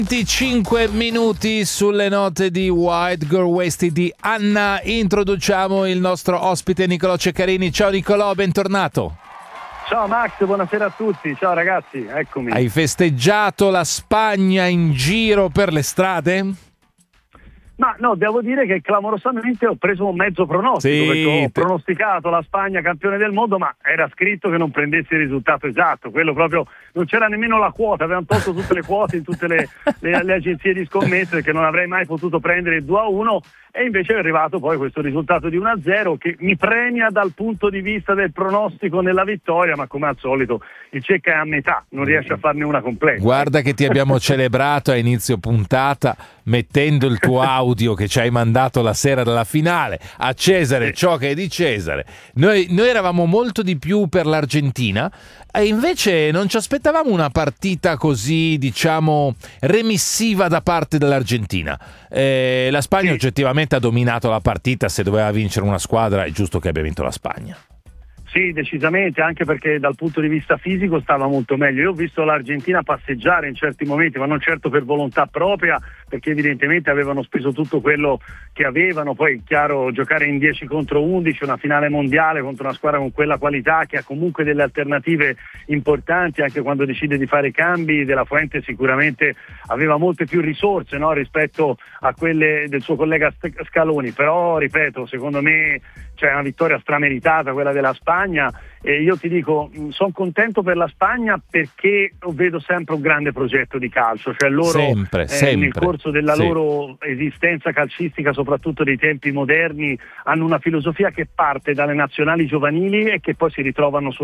25 minuti sulle note di White Girl Wasted di Anna. Introduciamo il nostro ospite Nicolò Ceccarini. Ciao Nicolò, bentornato. Ciao Max, buonasera a tutti. Ciao ragazzi, eccomi. Hai festeggiato la Spagna in giro per le strade? Ma no, devo dire che clamorosamente ho preso un mezzo pronostico, perché ho pronosticato la Spagna campione del mondo, ma era scritto che non prendessi il risultato esatto, quello proprio, non c'era nemmeno la quota, avevano tolto tutte le quote in tutte le agenzie di scommesse, perché non avrei mai potuto prendere il 2-1, e invece è arrivato poi questo risultato di 1-0 che mi premia dal punto di vista del pronostico nella vittoria, ma come al solito il Cecca è a metà, non riesce a farne una completa. Guarda che ti abbiamo celebrato a inizio puntata mettendo il tuo audio che ci hai mandato la sera della finale. A Cesare ciò che è di Cesare. Noi eravamo molto di più per l'Argentina e invece non ci aspettavamo una partita così, diciamo, remissiva da parte dell'Argentina. La Spagna oggettivamente ha dominato la partita. Se doveva vincere una squadra è giusto che abbia vinto la Spagna. Sì, decisamente, anche perché dal punto di vista fisico stava molto meglio. Io ho visto l'Argentina passeggiare in certi momenti, ma non certo per volontà propria, perché evidentemente avevano speso tutto quello che avevano. Poi, chiaro, giocare in 10 contro 11, una finale mondiale contro una squadra con quella qualità, che ha comunque delle alternative importanti, anche quando decide di fare i cambi. De La Fuente sicuramente aveva molte più risorse, no, rispetto a quelle del suo collega Scaloni, però, ripeto, secondo me c'è una vittoria strameritata quella della Spagna. E io ti dico, sono contento per la Spagna perché vedo sempre un grande progetto di calcio, cioè loro sempre. nel corso della loro esistenza calcistica, soprattutto dei tempi moderni, hanno una filosofia che parte dalle nazionali giovanili e che poi si ritrovano